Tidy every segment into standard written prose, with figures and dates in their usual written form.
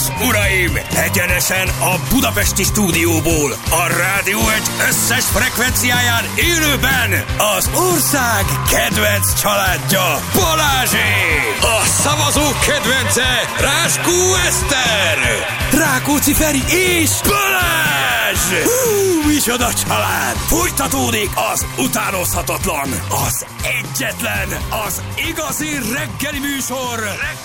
és uraim, egyenesen a budapesti stúdióból, a Rádió Egy összes frekvenciáján élőben az ország kedvenc családja, Balázsék! A szavazók kedvence, Ráskó Eszter, Rákóczi Feri és Balázs! Micsoda család! Folytatódik az utánozhatatlan, az egyetlen, az igazi reggeli műsor,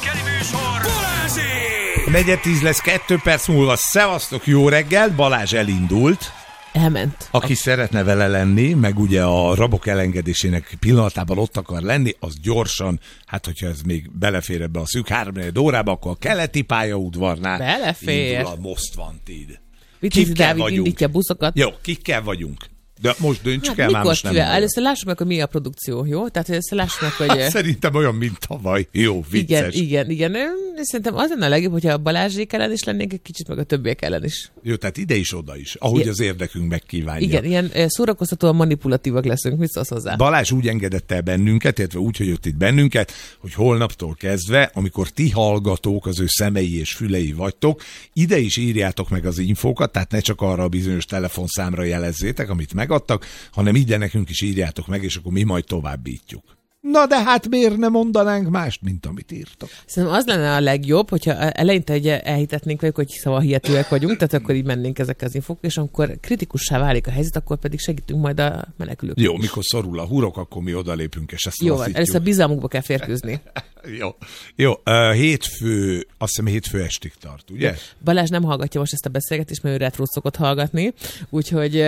Balázsék! 4:10 lesz, 2 perc múlva. Szevasztok, jó reggelt! Balázs elindult. Elment. Aki szeretne vele lenni, meg ugye a rabok elengedésének pillanatában ott akar lenni, az gyorsan, hát hogyha ez még belefér ebbe a szűk 3-4 órába, akkor a keleti pályaudvarnál belefér. Indul a Most Wanted. Vitézi Dávid indítja buszokat. Jó, kikkel vagyunk? De most döntsük el, mikor most nem. Először lássuk meg, hogy mi a produkció, jó? Tehát először lássuk meg, hogy... Szerintem olyan, mint tavaly. Jó, vicces. Igen. Szerintem az lenne a legjobb, hogyha a Balázsék ellen is lennénk, egy kicsit meg a többiek ellen is. Jó, tehát ide is, oda is, ahogy az érdekünk megkívánja. Igen, ilyen szórakoztatóan manipulatívak leszünk, mit szólsz hozzá? Balázs úgy engedett el bennünket, illetve úgy, hogy ott itt bennünket, hogy holnaptól kezdve, amikor ti hallgatók, az ő szemei és fülei vagytok, ide is írjátok meg az infókat, tehát ne csak arra a bizonyos telefonszámra jelezzétek, amit megadtak, hanem ide nekünk is írjátok meg, és akkor mi majd továbbítjuk. Na de hát miért ne mondanánk mást, mint amit írtak? Szerintem az lenne a legjobb, hogyha eleinte ugye elhitetnénk velük, hogy szavahihetőek vagyunk, tehát akkor így mennénk ezek az infók, és amikor kritikussá válik a helyzet, akkor pedig segítünk majd a menekülők. Jó, mikor szorul a hurok, akkor mi odalépünk, és ezt jó, lassítjuk. Először bizalmukba kell férkőzni. Jó. Hétfő, azt hiszem hétfő estig tart, ugye? Balázs nem hallgatja most ezt a beszélgetést, mert ő retrót szokott hallgatni, úgyhogy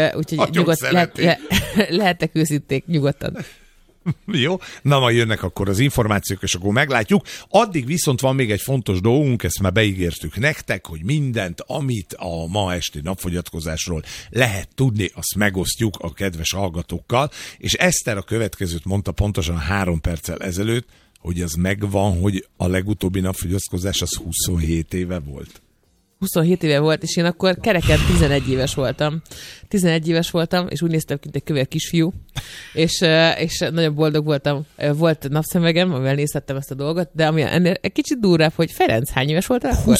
lehettek őszinték nyugodtan. Jó, na majd jönnek akkor az információk, és akkor meglátjuk. Addig viszont van még egy fontos dolgunk, ezt már beígértük nektek, hogy mindent, amit a ma esti napfogyatkozásról lehet tudni, azt megosztjuk a kedves hallgatókkal, és Eszter a következőt mondta pontosan 3 perccel ezelőtt, hogy az megvan, hogy a legutóbbi napfogyatkozás az 27 éve volt. 27 éve volt, és én akkor kereken 11 éves voltam. 11 éves voltam, és úgy néztem, mint egy kövér kisfiú, és nagyon boldog voltam. Volt napszemegem, amivel nézhettem ezt a dolgot, de ami ennél egy kicsit durvább, hogy Ferenc, hány éves voltál akkor?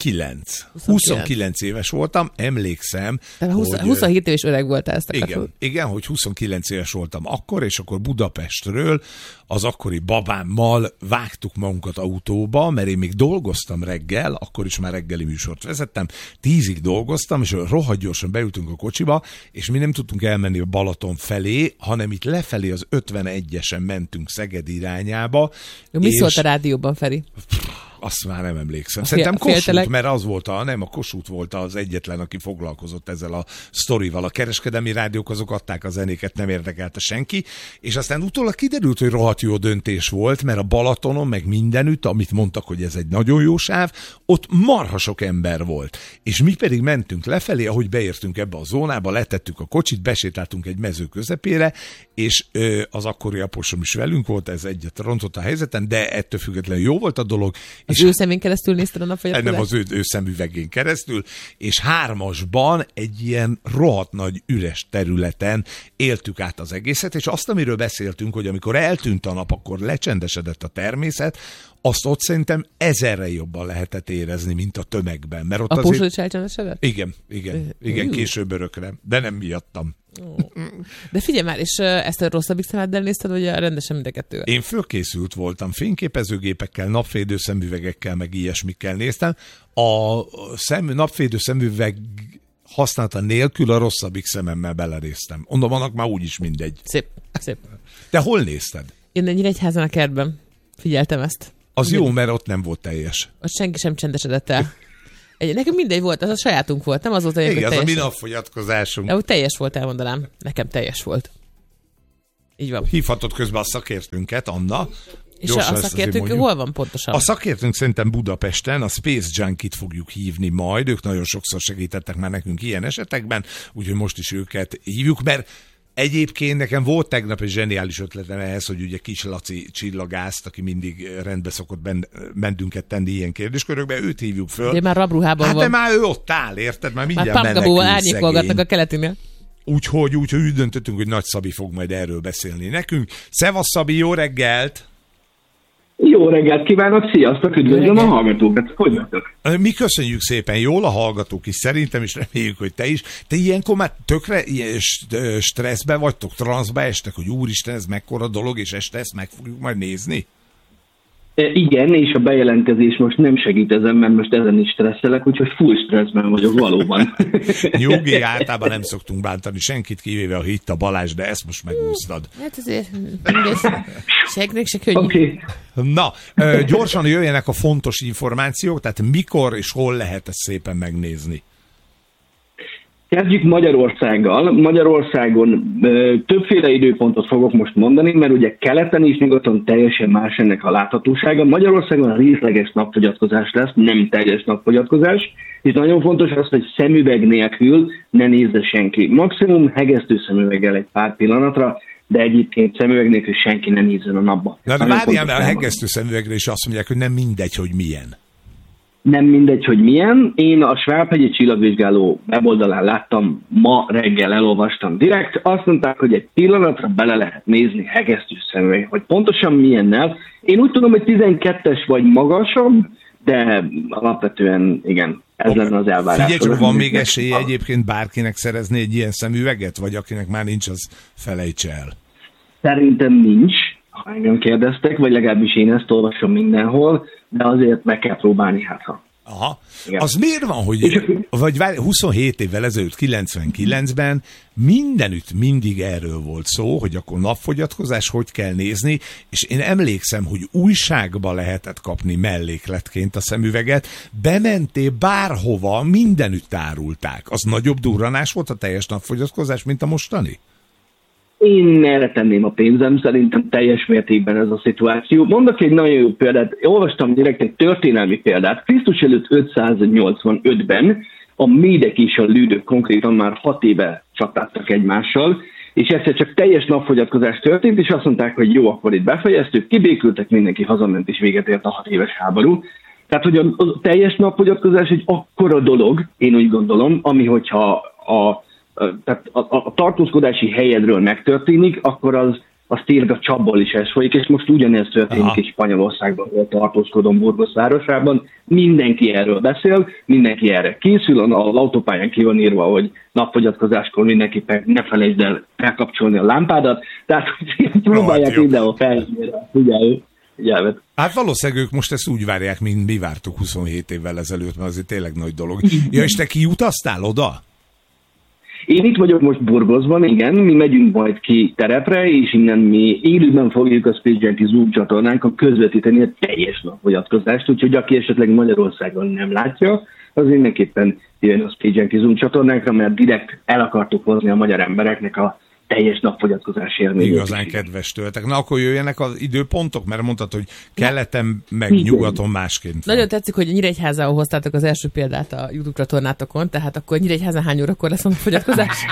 29 éves voltam, emlékszem. Tehát 27 éves öreg voltál, ezt akartad. Igen, hogy 29 éves voltam akkor, és akkor Budapestről az akkori babámmal vágtuk magunkat autóba, mert én még dolgoztam reggel, akkor is már reggeli műsort vezettem, 10-ig dolgoztam, és rohadt gyorsan beültünk a kocsiba, és mi nem tudtunk elmenni a Balaton felé, hanem itt lefelé az 51-esen mentünk Szeged irányába. Mi szólt a rádióban, Feri? Azt már nem emlékszem. Szerintem Kossuth, mert az volt a Kossuth volt az egyetlen, aki foglalkozott ezzel a sztorival. A kereskedelmi rádiók azok adták a zenéket, nem érdekelte senki, és aztán utólag kiderült, hogy rohadt jó döntés volt, mert a Balatonon, meg mindenütt, amit mondtak, hogy ez egy nagyon jó sáv, ott marha sok ember volt. És mi pedig mentünk lefelé, ahogy beértünk ebbe a zónába, letettük a kocsit, besétáltunk egy mező közepére, és az akkori aposom is velünk volt, ez egyet rontott a helyzeten, de ettől függetlenül jó volt a dolog. Az ő szemén keresztül nézted a napfogyatkozást? Nem, az ő szemüvegén keresztül, és 3-asban egy ilyen rohadt nagy üres területen éltük át az egészet, és azt, amiről beszéltünk, hogy amikor eltűnt a nap, akkor lecsendesedett a természet, azt ott szerintem 1000-re jobban lehetett érezni, mint a tömegben. Mert ott a pósod is elcsendesedett? Igen, később örökre, de nem miattam. De figyelj már, és ezt a rosszabbik szemeddel nézted, vagy a rendesen mind a kettővel? Én fölkészült voltam, fényképezőgépekkel, napfédő szemüvegekkel, meg ilyesmikkel néztem. A napfédő szemüveg használata nélkül a rosszabbik szememmel belenéztem. Mondom, annak már úgyis mindegy. Szép. De hol nézted? Én Nyíregyházán a kertben figyeltem ezt. Az jó, mert ott nem volt teljes. Ott senki sem csendesedett el. Nekem mindegy volt, az a sajátunk volt, nem az volt, hogy teljes. Igen, az a mi napfogyatkozásunk. De úgy teljes volt, elmondanám. Nekem teljes volt. Így van. Hívhatod közben a szakértőnket, Anna. És a szakértőnk hol van pontosan? A szakértőnk szerintem Budapesten, a Space Junkie-t fogjuk hívni majd. Ők nagyon sokszor segítettek már nekünk ilyen esetekben, úgyhogy most is őket hívjuk, mert egyébként nekem volt tegnap egy zseniális ötletem ehhez, hogy ugye Kis Laci csillagászt, aki mindig rendbe szokott bennünket tenni ilyen kérdéskörökbe, őt hívjuk föl. De már rabruhában van. De már ő ott áll, érted? Már mindjárt menekül árnyékolgatnak a keletinél. Úgyhogy úgy döntöttünk, hogy Nagy Szabi fog majd erről beszélni nekünk. Szevasz Szabi, jó reggelt! Jó reggelt kívánok, sziasztok, üdvözlöm a hallgatókat, hogy vagytok? Mi köszönjük szépen, jól a hallgatók is, szerintem is reméljük, hogy te is. Te ilyenkor már tökre ilyen stresszbe vagytok, transzba estek, hogy úristen, ez mekkora dolog, és este ezt meg fogjuk majd nézni? Igen, és a bejelentkezés most nem segít ezen, mert most ezen is stresszelek, úgyhogy full stresszben vagyok valóban. Nyugi, általában nem szoktunk bántani senkit, kivéve a Hitta Balázs, de ezt most megúsztad. Hát azért segnek se könnyű. Okay. Na, gyorsan jöjjenek a fontos információk, tehát mikor és hol lehet ezt szépen megnézni? Kezdjük Magyarországgal. Magyarországon többféle időpontot fogok most mondani, mert ugye keleten és nyugaton teljesen más ennek a láthatósága. Magyarországon részleges napfogyatkozás lesz, nem teljes napfogyatkozás, és nagyon fontos az, hogy szemüveg nélkül ne nézze senki. Maximum hegesztő szemüveggel egy pár pillanatra, de egyébként szemüveg nélkül senki ne nézzen a napba. Na, de várjál, a hegesztő szemüvegre is azt mondják, hogy nem mindegy, hogy milyen. Nem mindegy, hogy milyen. Én a Svábhegyi Csillagvizsgáló weboldalán láttam, ma reggel elolvastam direkt, azt mondták, hogy egy pillanatra bele lehet nézni hegesztő szemüveg, hogy pontosan milyennel. Én úgy tudom, hogy 12-es vagy magasabb, de alapvetően igen, ez lenne az elvárás. Figyelj csak, van még esélye egyébként bárkinek szerezni egy ilyen szemüveget, vagy akinek már nincs, az felejts el? Szerintem nincs, ha engem kérdeztek, vagy legalábbis én ezt olvasom mindenhol, de azért meg kell próbálni, hát ha. Aha. Igen. Az miért van, hogy vagy 27 évvel ezelőtt, 99-ben mindenütt mindig erről volt szó, hogy akkor napfogyatkozás, hogy kell nézni, és én emlékszem, hogy újságba lehetett kapni mellékletként a szemüveget, bementél bárhova, mindenütt árulták. Az nagyobb durranás volt a teljes napfogyatkozás, mint a mostani? Én erre tenném a pénzem, szerintem teljes mértékben ez a szituáció. Mondok egy nagyon jó példát, olvastam direkt egy történelmi példát. Krisztus előtt 585-ben a médek és a lődök konkrétan már 6 éve csatáztak egymással, és egyszer csak teljes napfogyatkozás történt, és azt mondták, hogy jó, akkor itt befejeztük, kibékültek, mindenki hazament, és véget ért a 6 éves háború. Tehát, hogy a teljes napfogyatkozás egy akkora dolog, én úgy gondolom, ami hogyha tehát a tartózkodási helyedről megtörténik, akkor az tényleg a csapból is ez folyik, és most ugyanez történik is Spanyolországban, ahol tartózkodom Burgos városában. Mindenki erről beszél, mindenki erre készül, az autópályán ki van írva, hogy napfogyatkozáskor mindenképpen ne felejtsd el elkapcsolni a lámpádat, tehát próbálják mindenhol felhívni a figyelmet. Hát valószínűleg ők most ezt úgy várják, mint mi vártuk 27 évvel ezelőtt, mert azért tényleg nagy dolog. Ja, és te kijutaztál oda? Én itt vagyok most Burgosban, igen, mi megyünk majd ki terepre, és innen mi élőben fogjuk a Space Junkie Zoom csatornánkon közvetíteni a teljes napfogyatkozást, úgyhogy aki esetleg Magyarországon nem látja, az mindenképpen jön a Space Junkie Zoom csatornánkra, mert direkt el akartuk hozni a magyar embereknek a teljes napfogyatkozás élményét. Igazán kedves tőletek. Na akkor jöjjenek az időpontok, mert mondtad, hogy keleten meg nyugaton másként. Nagyon tetszik, hogy Nyíregyházához hoztátok az első példát a YouTube csatornátokon, tehát akkor Nyíregyházán hány órakor lesz a napfogyatkozás?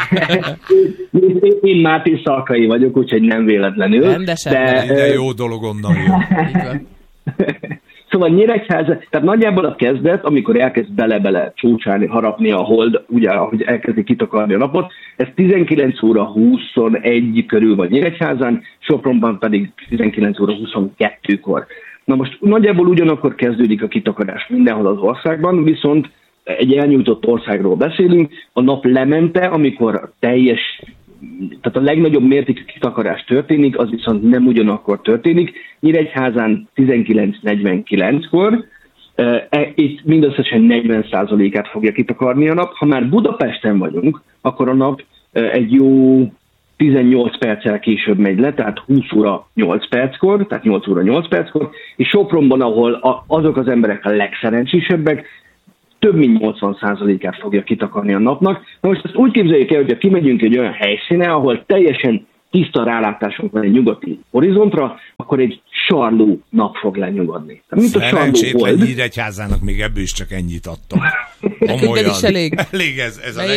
Én Máté Szalkai vagyok, úgyhogy nem véletlenül. Rendesen. De jó dolog onnan jön. Szóval Nyíregyháza, tehát nagyjából a kezdet, amikor elkezd bele-bele csúcsálni, harapni a hold, ugye, ahogy elkezdi kitakarni a napot, ez 19 óra 21 körül van Nyíregyházán, Sopronban pedig 19 óra 22-kor. Na most nagyjából ugyanakkor kezdődik a kitakarás mindenhol az országban, viszont egy elnyújtott országról beszélünk, a nap lemente, amikor tehát a legnagyobb mértékű kitakarás történik, az viszont nem ugyanakkor történik. Nyíregyházán 19:49-kor, itt mindösszesen 40%-át fogja kitakarni a nap. Ha már Budapesten vagyunk, akkor a nap egy jó 18 perccel később megy le, tehát 20 óra 8 perckor, tehát 8 óra 8 perckor, és Sopronban, ahol azok az emberek a legszerencsésebbek, több mint 80%-át fogja kitakarni a napnak. Na most ezt úgy képzeljük el, hogyha kimegyünk egy olyan helyszíne, ahol teljesen tiszta rálátásunk van egy nyugati horizontra, akkor egy sarló nap fog lenyugodni. Szerencsétlen Nyíregyházának még ebből is csak ennyit adtam. Nekünk is elég. Elég ez a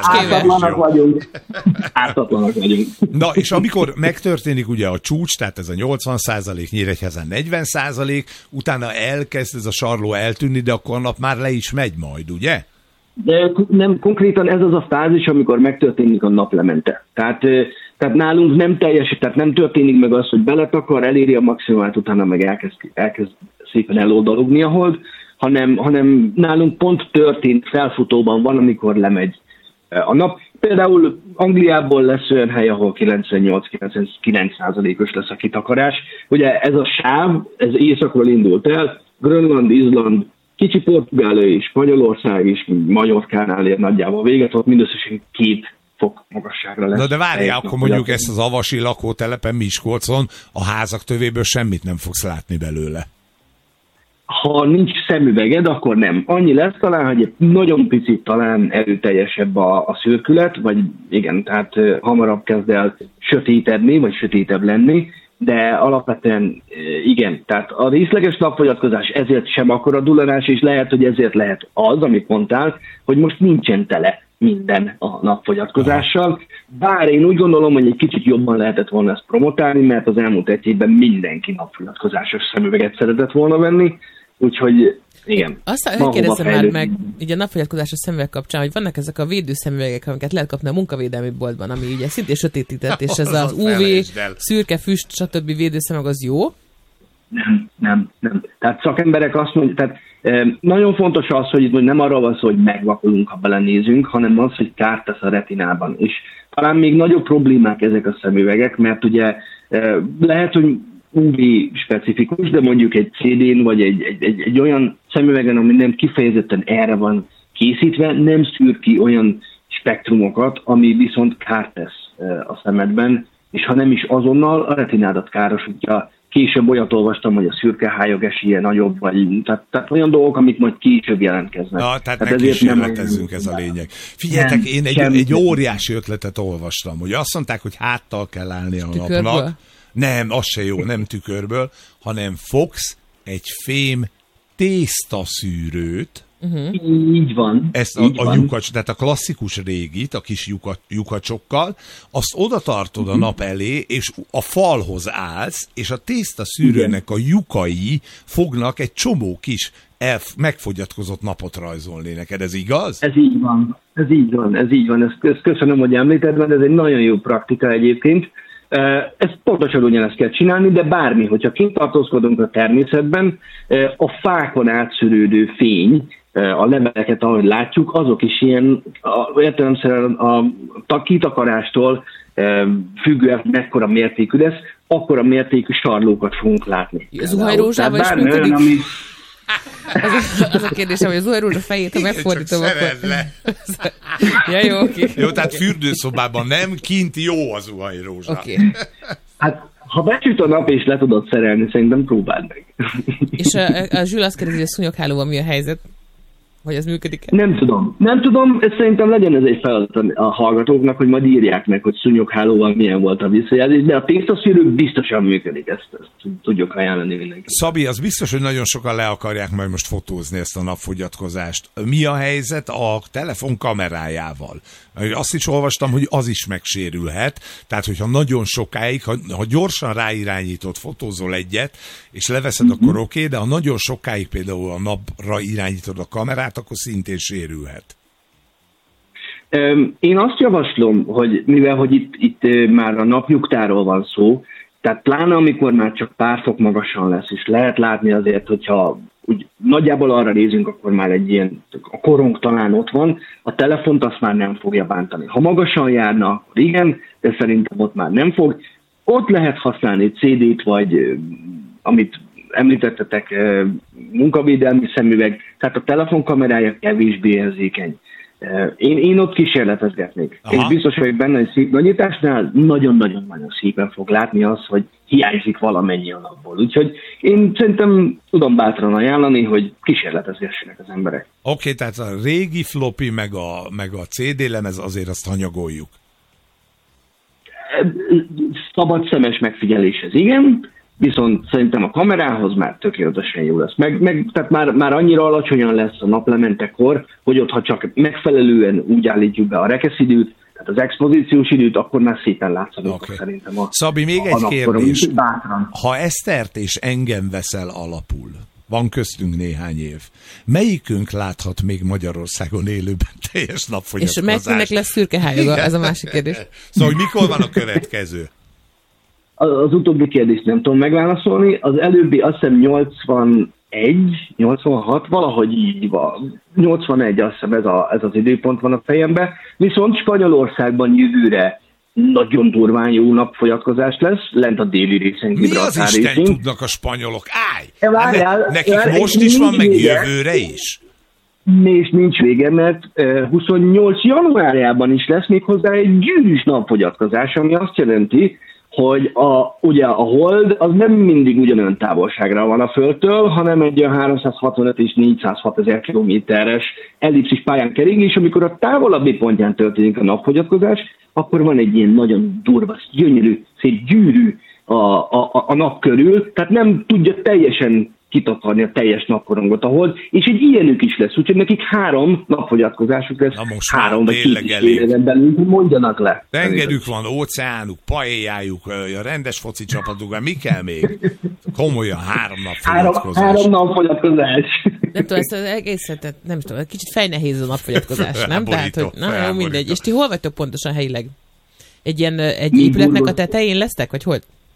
40%. Ártatlanak vagyunk. Na, és amikor megtörténik ugye a csúcs, tehát ez a 80%, Nyíregyházán 40%, utána elkezd ez a sarló eltűnni, de akkor a nap már le is megy majd, ugye? De nem konkrétan ez az a fázis, amikor megtörténik a naplemente. Tehát nálunk nem teljes, tehát nem történik meg az, hogy beletakar, eléri a maximumát, utána meg elkezd szépen eloldalogni a hold, hanem nálunk pont történt, felfutóban van, amikor lemegy a nap. Például Angliából lesz olyan hely, ahol 98-99%-os lesz a kitakarás. Ugye ez a sáv, ez északról indult el, Grönland, Izland, kicsi Portugália és Spanyolország is, Majorkánál ér nagyjából véget, ott mindösszesen 2 fok magasságra lesz. Na de várjál, akkor mondjuk ezt az avasi lakótelepen Miskolcon a házak tövéből semmit nem fogsz látni belőle. Ha nincs szemüveged, akkor nem. Annyi lesz talán, hogy egy nagyon picit talán erőteljesebb a szürkület, vagy igen, tehát hamarabb kezd el sötétedni, vagy sötétebb lenni, de alapvetően igen. Tehát a részleges napfogyatkozás ezért sem akkora dulanás, és lehet, hogy ezért lehet az, amit mondtál, hogy most nincsen tele minden a napfogyatkozással. Bár én úgy gondolom, hogy egy kicsit jobban lehetett volna ezt promotálni, mert az elmúlt egy évben mindenki napfogyatkozásos szemüveget szeretett volna venni, úgyhogy igen. Azt kérdezem már meg, így a napfogyatkozásos szemüveg kapcsán, hogy vannak ezek a védőszemüvegek, amiket lehet kapni a munkavédelmi boltban, ami ugye szintén sötétített, és ez az UV, szürke, füst, stb. Védőszemüveg az jó? Nem. Tehát szakemberek azt mondják, tehát nagyon fontos az, hogy itt nem arra van szó, hogy megvakulunk, ha belenézünk, hanem az, hogy kárt tesz a retinában. És talán még nagyobb problémák ezek a szemüvegek, mert ugye lehet, hogy UV specifikus, de mondjuk egy CD-n, vagy egy olyan szemüvegen, ami nem kifejezetten erre van készítve, nem szűr ki olyan spektrumokat, ami viszont kárt tesz a szemedben, és ha nem is azonnal, a retinádat károsítja. Később olyat olvastam, hogy a szürkehályog esélye nagyobb, vagy tehát olyan dolgok, amik majd később jelentkeznek. Na, tehát ne kísérletezzünk, ez a lényeg. Figyeljetek, én egy óriási ötletet olvastam, hogy azt mondták, hogy háttal kell állni a napnak. Nem, az se jó, nem tükörből, hanem fogsz egy fém tésztaszűrőt, Így van. Ezt a lyukacs, tehát a klasszikus régit, a kis lyukacsokkal, azt oda tartod a nap elé, és a falhoz állsz, és a tésztaszűrőnek a lyukai fognak egy csomó kis megfogyatkozott napot rajzolni neked. Ez igaz? Ez így van. Ezt köszönöm, hogy említed, mert ez egy nagyon jó praktika egyébként. Ezt pontosan ugyanezt kell csinálni, de bármi, hogyha kint tartózkodunk a természetben, a fákon átszűrődő fény, a leveleket, ahogy látjuk, azok is ilyen, értelemszerűen a kitakarástól függően mekkora mértékű lesz, akkora mértékű sarlókat fogunk látni. Zuhanyrózsával is működik? Az a kérdésem, hogy a zuhanyrózsa fejét, ha megfordítom, akkor... Ja, jó, oké. Jó, tehát fürdőszobában nem, kint jó a zuhanyrózsa. Oké. Hát, ha becsüt a nap és le tudod szerelni, szerintem próbáld meg. És a Zsül azt kérdezi, hogy a szúnyoghálóval mi a helyzet? Hogy ez működik-e? Nem tudom, ez szerintem legyen ez egy feladat a hallgatóknak, hogy majd írják meg, hogy szúnyoghálóval milyen volt a visszajelzés, de a tésztaszűrő biztosan működik, ezt tudjuk ajánlani mindenki. Szabi, az biztos, hogy nagyon sokan le akarják majd most fotózni ezt a napfogyatkozást. Mi a helyzet a telefon kamerájával? Azt is olvastam, hogy az is megsérülhet, tehát hogyha nagyon sokáig, ha gyorsan ráirányítod, fotózol egyet, és leveszed, akkor oké, de ha nagyon sokáig például a napra irányítod a kamerát, akkor szintén sérülhet. Én azt javaslom, hogy mivel hogy itt már a napnyugtáról van szó, tehát pláne amikor már csak pár fok magasan lesz, és lehet látni azért, hogyha úgy nagyjából arra nézünk, akkor már egy ilyen, a korong talán ott van, a telefont azt már nem fogja bántani. Ha magasan járna, akkor igen, de szerintem ott már nem fog. Ott lehet használni CD-t, vagy amit említettetek, munkavédelmi szemüveg, tehát a telefonkamerája kevésbé érzékeny. Én ott kísérletezgetnék. És biztos vagyok benne, hogy szép nagyításnál nagyon-nagyon szépen fog látni az, hogy hiányzik valamennyi a napból. Úgyhogy én szerintem tudom bátran ajánlani, hogy kísérletezgessenek az emberek. Oké, tehát a régi floppy meg a CD lemez, azért azt hanyagoljuk. Szabad szemes megfigyeléshez igen, viszont szerintem a kamerához már tökéletesen jó lesz. Tehát már annyira alacsonyan lesz a naplementekor, hogy ott, ha csak megfelelően úgy állítjuk be a rekeszidőt, tehát az expozíciós időt, akkor már szépen látszanak szerintem Szabi, még egy kérdés. Ha Esztert és engem veszel alapul, van köztünk néhány év. Melyikünk láthat még Magyarországon élőben teljes napfogyatkozást? És melyiknek lesz szürkehájaga? Ez a másik kérdés. Szóval, hogy mikor van a következő? Az utóbbi kérdést nem tudom megválaszolni. Az előbbi azt hiszem 86, valahogy így van. 81 azt hiszem ez az időpont van a fejemben. Viszont Spanyolországban jövőre nagyon durván jó napfogyatkozás lesz, lent a déli részen. Mi az Isten tudnak a spanyolok? Állj! Várjál, nekik most is van, meg jövőre is? És nincs vége, mert 28 januárjában is lesz méghozzá egy gyűrűs napfogyatkozás, ami azt jelenti, hogy ugye a hold az nem mindig ugyanolyan távolságra van a Földtől, hanem egy 365 és 406 ezer kilométeres ellipszis pályán kering, és amikor a távolabbi pontján történik a napfogyatkozás, akkor van egy ilyen nagyon durva, gyönyörű, szép gyűrű a nap körül, tehát nem tudja teljesen kitakarni a teljes napkorongot a hold, és egy ilyenük is lesz, úgyhogy nekik 3 napfogyatkozásuk lesz, 3 vagy 2 éven belül, mondjanak le. Tengerük van, óceánuk, paéjájuk, a rendes foci csapatuk, mi kell még? Komolyan 3 napfogyatkozás. 3 napfogyatkozás. Nem tudom, ezt az egészet, nem tudom, kicsit fejnehéz a napfogyatkozás, nem? Tehát, hogy na, jó, mindegy. És ti hol vagytok pontosan helyileg? Egy épületnek a tetején lesztek, vagy hol?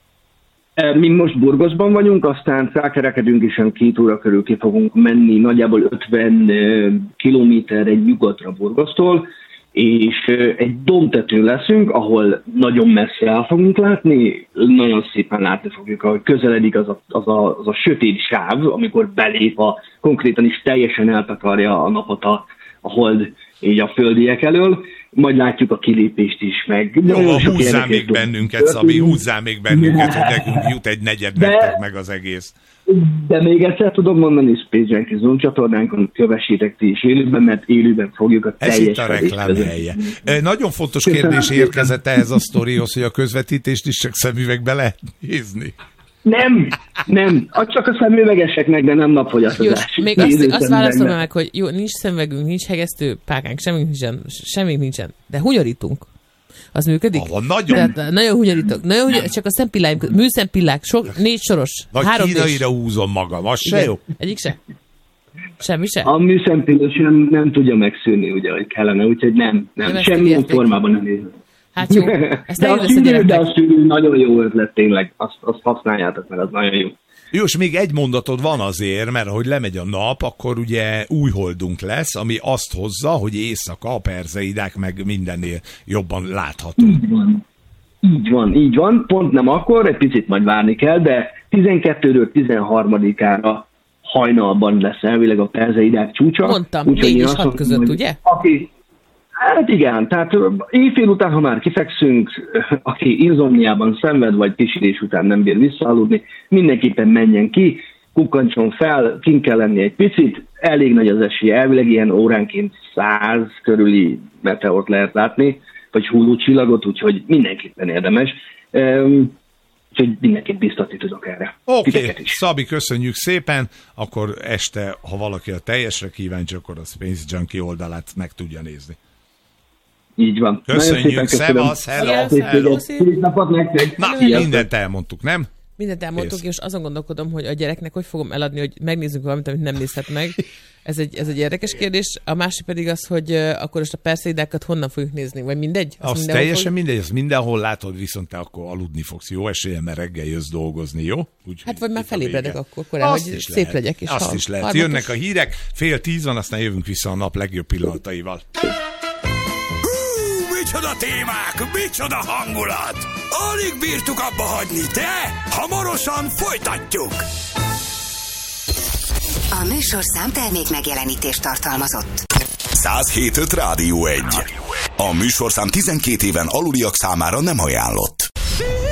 Mi most Burgosban vagyunk, aztán felkerekedünk, és 2 óra körül ki fogunk menni, nagyjából 50 kilométerre nyugatra Burgosztól, és egy dombtetőn leszünk, ahol nagyon messze el fogunk látni, nagyon szépen látni fogjuk, ahogy közeledik az a sötét sáv, amikor belép konkrétan is teljesen eltakarja a napot a hold így a földiek elől, majd látjuk a kilépést is meg. Jó, húzzál még bennünket, Szabi, húzzál még bennünket, hogy nekünk jut egy negyed meg az egész. De még egyszer tudom mondani, Space Junkie Zone csatornánkon kövessétek ti is élőben, mert élőben fogjuk a teljes... Ez itt a reklám helye. Nagyon fontos kérdés érkezett ehhez a sztorihoz, hogy a közvetítést is csak szemüvegbe lehet nézni. Nem. Csak a szemüvegeseknek, de nem napfogyatkozás. Még azt válaszolom meg, hogy jó, nincs szemüvegünk, nincs hegesztő pákánk, semmink nincsen. De hunyorítunk. Az működik? Nagyon hunyorítok. Csak a szempilláim, műszempillák, 4 soros. Vagy 3 kínaira húzom magam, az se jó? Egyik se? Semmi se? A műszempilla sem nem tudja megszűrni, ugye, hogy kellene, úgyhogy nem. Semmilyen formában nem nézem. Hát jó, ezt de a szűrő nagyon jó ötlet tényleg, azt használjátok, mert az nagyon jó. Jó, és még egy mondatod van azért, mert ahogy lemegy a nap, akkor ugye új holdunk lesz, ami azt hozza, hogy éjszaka a Perzeidák meg mindennél jobban látható. Így van. Pont nem akkor, egy picit majd várni kell, de 12-ről 13-ára hajnalban lesz elvileg a Perzeidák csúcsa. Mondtam, 4 és 6 között, ugye? Hát igen, tehát éjfél után, ha már kifekszünk, aki insomniában szenved, vagy pisilés után nem bír visszaaludni, mindenképpen menjen ki, kukkancson fel, kint kell lenni egy picit, elég nagy az esély, elvileg ilyen óránként 100 körüli meteort lehet látni, vagy hullócsillagot, úgyhogy mindenképpen érdemes. Úgyhogy mindenképp biztatni tudok erre. Oké, Szabi, köszönjük szépen, akkor este, ha valaki a teljesre kíváncsi, akkor a Space Junkie oldalát meg tudja nézni. Így van. Köszönjük, szevasz, hello. Szép napot nektek. Na, mindent elmondtuk, nem? Mindent elmondtuk, és azon gondolkodom, hogy a gyereknek hogy fogom eladni, hogy megnézzük valamit, amit nem nézhet meg. Ez egy érdekes kérdés. A másik pedig az, hogy akkor most a Perseidákat honnan fogjuk nézni, vagy mindegy? Az teljesen mindegy, azt mindenhol látod, viszont te akkor aludni fogsz. Jó esélye, mert reggel jössz dolgozni, jó? Hát vagy már felébredek akkor korán, hogy szép legyek. És azt is lehet. Jönnek a hírek, 9:30 van, aztán jövünk vissza a nap legjobb pillanataival. Micsoda témák, micsoda hangulat! Alig bírtuk abba hagyni, de hamarosan folytatjuk! A műsorszám termék megjelenítést tartalmazott. 107.5 Rádió 1. A műsorszám 12 éven aluliak számára nem ajánlott.